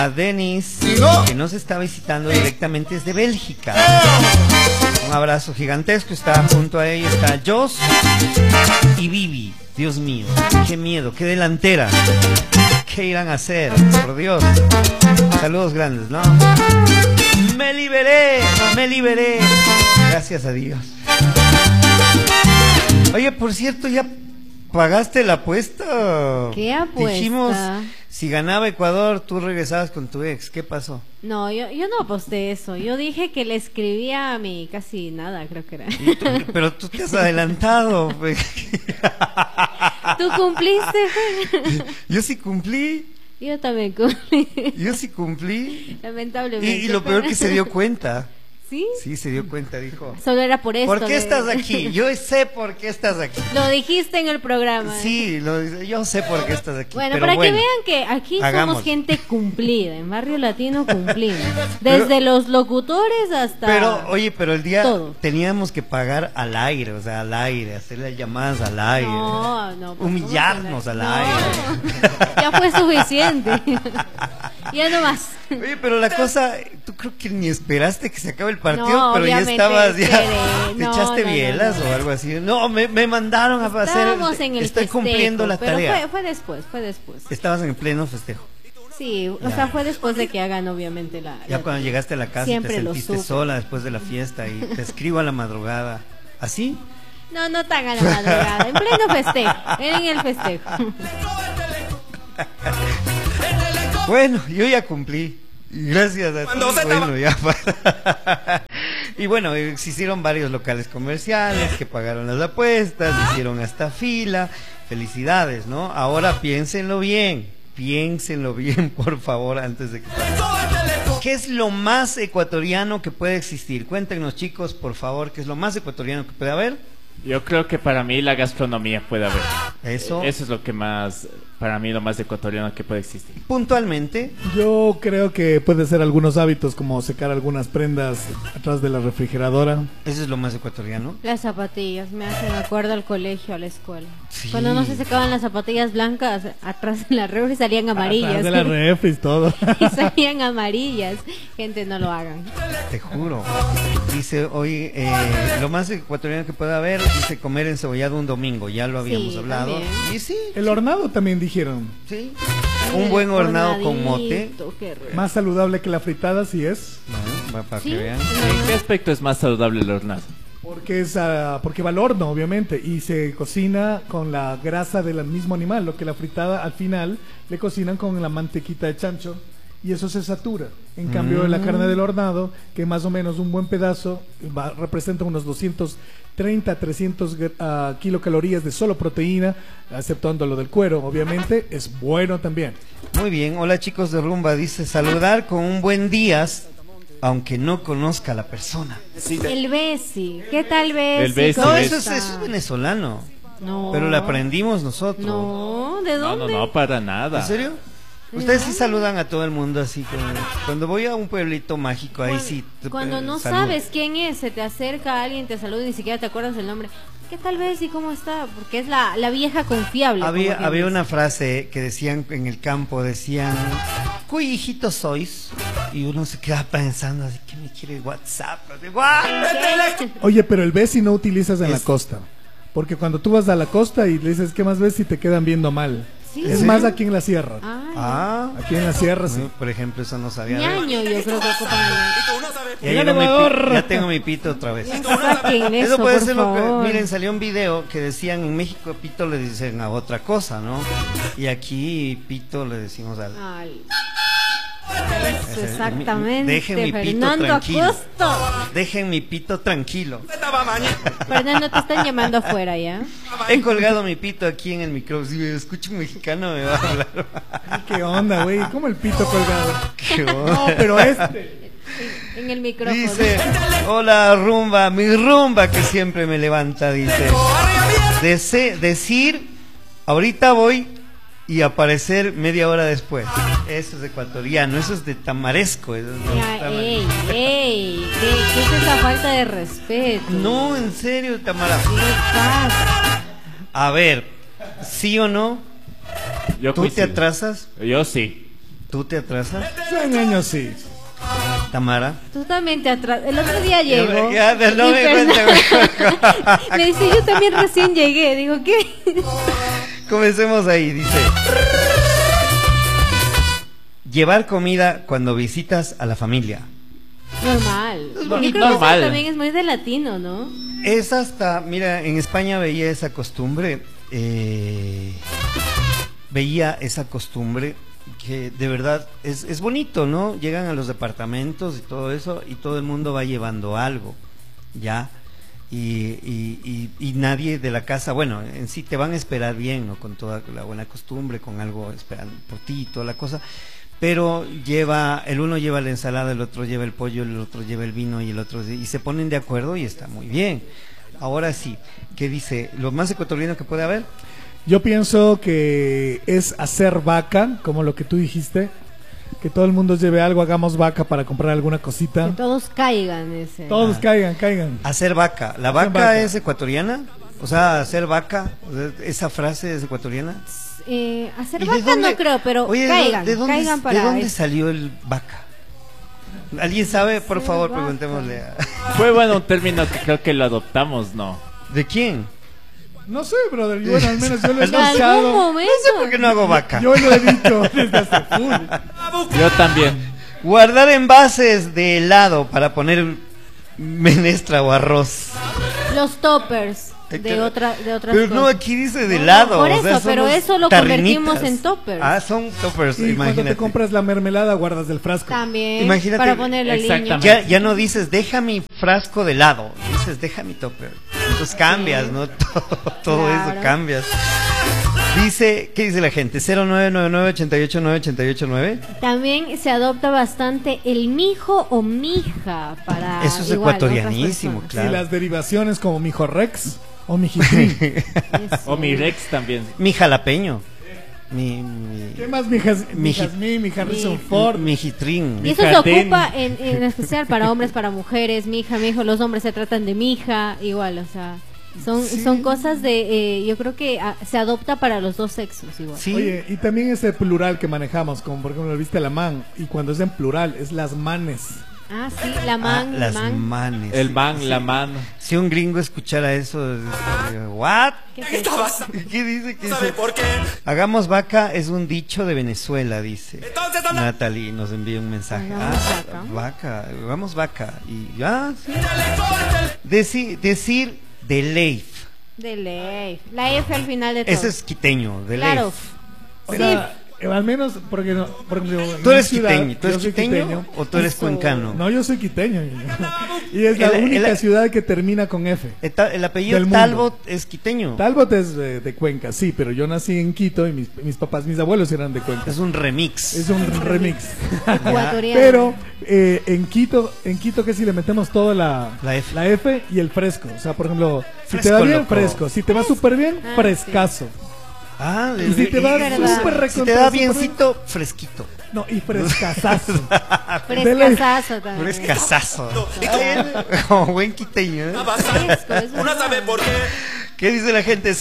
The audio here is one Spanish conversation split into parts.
a Denis, que nos está visitando directamente desde Bélgica. Un abrazo gigantesco. Está junto a ella, está Jos y Vivi. Dios mío, qué miedo, qué delantera. ¿Qué irán a hacer? Por Dios. Saludos grandes, ¿no? Me liberé, me liberé. Gracias a Dios. Oye, por cierto, ¿ya pagaste la apuesta? ¿Qué apuesta? Dijimos, si ganaba Ecuador, tú regresabas con tu ex. ¿Qué pasó? No, yo no aposté eso. Yo dije que le escribía a mi casi nada, creo que era. Pero tú te has adelantado. Pues. ¿Tú cumpliste? Yo sí cumplí. Yo también cumplí. Yo sí cumplí. Lamentablemente. Y lo peor que se dio cuenta. ¿Sí? Sí, se dio cuenta, dijo. Solo era por esto. ¿Por qué estás aquí? Yo sé por qué estás aquí. Lo dijiste en el programa. Sí, yo sé por qué estás aquí. Bueno, pero para bueno, que vean que aquí hagamos. somos gente cumplida. En Barrio Latino cumplimos. Desde los locutores hasta... Pero, oye, pero el día todo. teníamos que pagar al aire, o sea, al aire, hacer las llamadas al aire. No, pues, humillarnos al aire. Ya fue suficiente. Ya no más. Oye, pero la cosa, tú creo que ni esperaste que se acabe el partido, No, pero ya obviamente estabas, ya, esperé. ¿te No, echaste no, bielas no. o algo así? No, me mandaron a hacer, Estábamos en el estoy festejo, cumpliendo la pero tarea. fue después. Estabas en pleno festejo. Sí, o sea, fue después de que hagan obviamente Ya cuando llegaste a la casa Siempre te lo sentiste supe. sola después de la fiesta y te escribo a la madrugada. ¿Así? No tan a la madrugada, en pleno festejo, en el festejo. Bueno, yo ya cumplí. Gracias a todos. Bueno, ya. Y bueno, existieron varios locales comerciales que pagaron las apuestas, hicieron hasta fila. Felicidades, ¿no? Ahora piénsenlo bien, por favor, antes de que pase. ¿Qué es lo más ecuatoriano que puede existir? Cuéntenos, chicos, por favor, ¿qué es lo más ecuatoriano que puede haber? Yo creo que para mí la gastronomía puede haber. Eso es lo que más, para mí, lo más ecuatoriano que puede existir. puntualmente. Yo creo que puede ser algunos hábitos como secar algunas prendas atrás de la refrigeradora. Eso es lo más ecuatoriano. Las zapatillas me hacen acuerdo al colegio, a la escuela. Sí. Cuando no se secaban las zapatillas blancas, atrás de la refri salían amarillas. Atrás de la refri y todo. Y salían amarillas. Gente, no lo hagan. Te juro. Dice hoy, lo más ecuatoriano que puede haber, dice comer encebollado un domingo. Ya lo habíamos Sí, hablado. también. Y sí, El hornado también dijeron. sí. Un buen hornado con mote. Hornadito, qué rico. Más saludable que la fritada, sí es. Bueno, para Sí. que vean. ¿En qué aspecto es más saludable el hornado? Porque va al horno, obviamente, y se cocina con la grasa del mismo animal, lo que la fritada al final le cocinan con la mantequita de chancho y eso se satura. En cambio, la carne del hornado, que más o menos un buen pedazo representa unos 230, 300 kilocalorías de solo proteína, aceptando lo del cuero, obviamente, es bueno también. Muy bien. Hola, chicos de Rumba. Dice saludar con un buen días, aunque no conozca a la persona. El Bessi. ¿Qué tal Bessi? El Bessi. ¿Cómo No, Sí, eso es venezolano. No. Pero lo aprendimos nosotros. No, ¿de dónde? No, para nada. ¿En serio? Ustedes sí saludan a todo el mundo así como... Cuando voy a un pueblito mágico, ahí sí... Cuando no saludo. sabes quién es, se te acerca a alguien, te saluda y ni siquiera te acuerdas el nombre. ¿Qué tal Bessi? ¿Cómo está? Porque es la vieja confiable. Había, como quien había dice. una frase que decían en el campo, decían, ¿cuy hijito sois? Y uno se queda pensando, así, ¿qué me quiere WhatsApp? Así, "What?". Oye, pero el Bessi no utilizas en la costa. Porque cuando tú vas a la costa y le dices, ¿qué más Bessi? Te quedan viendo mal. Sí. Es más aquí en la sierra. Ah, Aquí en la sierra, sí. por ejemplo, eso no sabía. Ñaño, yo creo que ocupan. Ya, llegó mi ya tengo mi pito otra vez. Saquen Eso eso, puede por ser lo que, favor. miren, salió un video que decían en México pito le dicen a otra cosa, ¿no? Y aquí pito le decimos al... Ay. Eso, exactamente. Dejen mi pito Fernando tranquilo. Acosta. Dejen mi pito tranquilo. Fernando, te están llamando afuera ya. He colgado mi pito aquí en el micrófono. Si me escucho un mexicano me va a hablar. ¿Qué onda, güey? ¿Cómo el pito colgado? ¿Qué No, onda? pero este. En el micrófono. Dice, hola rumba, mi rumba que siempre me levanta, dice. Decir, ahorita voy y aparecer media hora después. Eso es ecuatoriano, eso es de tamaresco. Eso es de Ya, ey, ¿qué es esa falta de respeto? No, en serio, Tamara. ¿Qué pasa? A ver, ¿sí o no? Yo ¿Tú te coincido. atrasas? Yo sí. ¿Tú te atrasas? 100 años sí. Tamara. Tú también te atrasas. El otro día llego. Ya, no y me Fernanda- me dice, yo también recién llegué. Digo, ¿qué? Comencemos ahí, dice. Llevar comida cuando visitas a la familia. Normal. Yo creo que normal. eso también es muy de latino, ¿no? Es hasta, mira, en España veía esa costumbre, que de verdad es bonito, ¿no? Llegan a los departamentos y todo eso y todo el mundo va llevando algo, ¿ya? Y nadie de la casa, bueno, en sí te van a esperar bien, ¿no? Con toda la buena costumbre, con algo esperando por ti y toda la cosa, pero el uno lleva la ensalada, el otro lleva el pollo, el otro lleva el vino y el otro, y se ponen de acuerdo y está muy bien. Ahora sí, ¿qué dice? ¿Lo más ecuatoriano que puede haber? Yo pienso que es hacer vaca, como lo que tú dijiste, que todo el mundo lleve algo, hagamos vaca para comprar alguna cosita. Que todos caigan ese. Todos caigan. Hacer vaca. ¿La Hacer vaca vaca. es ecuatoriana? O sea, hacer vaca, esa frase es ecuatoriana. Hacer ¿Y de vaca dónde- no creo, pero Oye, caigan, ¿de dónde, caigan para ¿de dónde eso. salió el vaca? ¿Alguien sabe? Por Hacer favor, vaca. preguntémosle. Fue bueno un término que creo que lo adoptamos, ¿no? ¿De quién? No sé, brother, yo, bueno, al menos yo lo he En algún escuchado. momento. No sé por qué no hago vaca. Yo lo he dicho desde hace full. Yo también. Guardar envases de helado para poner menestra o arroz. Los toppers de otras Pero no, cosas. aquí dice de helado. Por o eso, sea, son pero los eso lo tarrinitas. convertimos en toppers. Ah, son toppers, Y cuando imagínate. te compras la mermelada, guardas del frasco. También. Imagínate- Para ponerle al niño. Exactamente. Ya no dices, deja mi frasco de helado, dices, deja mi topper. Entonces cambias, ¿no? Todo Claro. eso cambias. Dice, ¿qué dice la gente? 0999-889-889. También se adopta bastante el mijo o mija para. Eso es igual, ecuatorianísimo, otras claro. Y las derivaciones como mijo rex o mijitrín. personas. O mi Rex también. Mi jalapeño. ¿Qué más mijas? Mi- Mi Harrison Ford. Mi jitrín. Y eso se Mijatén. ocupa en especial para hombres, para mujeres, mija, mijo, los hombres se tratan de mija, igual, o sea, son cosas de, yo creo que se adopta para los dos sexos, igual. Sí. Oye, y también ese plural que manejamos, como por ejemplo, viste la man, y cuando es en plural, es las manes. Ah, sí, la man, las man. manes. El man, Sí. la mano. Si un gringo escuchara eso, ¿what? ¿Qué es eso? ¿Qué dice? ¿Qué dice? Hagamos vaca es un dicho de Venezuela, dice. Natalie nos envía un mensaje. Hagamos Vaca, hagamos vaca. Y ya, sí. Decir de leif. De ley. La F al final de todo. Ese es quiteño, de Claro. leif. O sea, al menos, porque no, por ejemplo, en ¿Tú eres mi ciudad, quiteño? ¿Tú yo eres soy quiteño o tú eres Eso. cuencano? No, yo soy quiteño. Y es la única ciudad que termina con F. El apellido Del mundo. Talbot es quiteño. Talbot es de Cuenca, sí, pero yo nací en Quito y mis papás, mis abuelos eran de Cuenca. Es un remix. Es un remix. Ecuatoriano. Pero en Quito que si le metemos toda la F y el fresco. O sea, por ejemplo, si te Fresco, va bien, loco. fresco. Si te va súper bien, Ah, frescazo. Ah, Y si te va verdad. súper si recontra, te da súper biencito, fresquito. No, y frescazazo. Frescasazo también. Frescasazo. Como buen quiteño. ¿eh? Fresco, eso Uno es sabe verdad. por qué. ¿Qué dice la gente?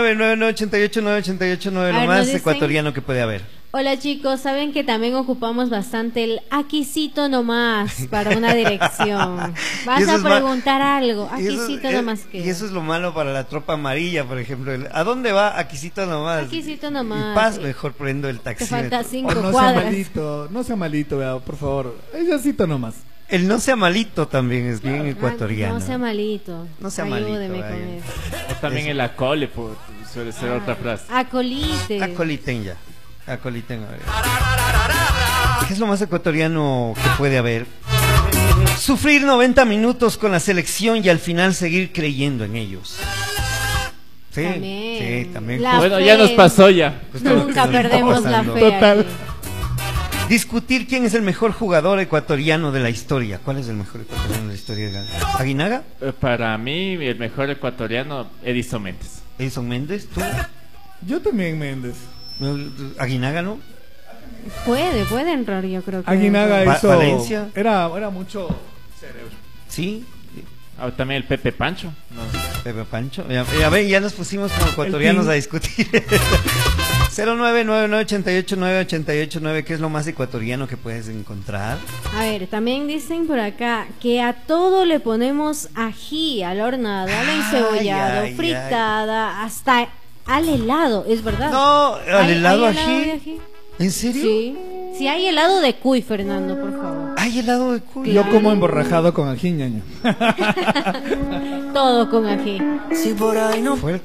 0999889889, A lo ver, más nos dicen- ecuatoriano que puede haber. Hola chicos, saben que también ocupamos bastante el aquisito nomás para una dirección. Y Vas eso a es preguntar algo, y eso aquisito es- nomás que. Y eso es lo malo para la tropa amarilla, por ejemplo. ¿A dónde va? Aquisito nomás. Aquisito nomás. Y paz, mejor prendo el taxi. Te falta 5 O no sea cuadras. malito, no sea malito, vea, por favor. Ellacito nomás. El no sea malito también es bien ecuatoriano. No sea malito. No sea Ayúdeme malito, con vaya. eso. O también el acole, suele ser otra frase. Acolite. Acoliten ya. Acoliten, a ver. ¿Qué es lo más ecuatoriano que puede haber? Sufrir 90 minutos con la selección y al final seguir creyendo en ellos. Sí, También. sí, también. La Bueno, fe. ya nos pasó ya. Justo lo que Nunca nos está perdemos la pasando. fe. Total. aquí. Discutir quién es el mejor jugador ecuatoriano de la historia. ¿Cuál es el mejor ecuatoriano de la historia? ¿Aguinaga? Para mí, el mejor ecuatoriano, Edison Méndez. ¿Edison Méndez? ¿Tú? Yo también, Méndez. ¿Aguinaga no? Puede entrar, yo creo que. Aguinaga hizo. Valencia. Era mucho cerebro. Sí. También el Pepe Pancho. No. Pepe Pancho. Ya nos pusimos como ecuatorianos El a discutir. 0999889889, ¿qué es lo más ecuatoriano que puedes encontrar? A ver, también dicen por acá que a todo le ponemos ají, a la hornada, al encebollado, ay, fritada, hasta al helado, ¿es verdad? No, al helado ¿Hay ají. de ají? ¿En serio? Sí. Si hay helado de cuy, Fernando, por favor. ¿Hay helado de cuy? Yo como emborrajado con ají, ñaño. Todo con ají. Fuerte.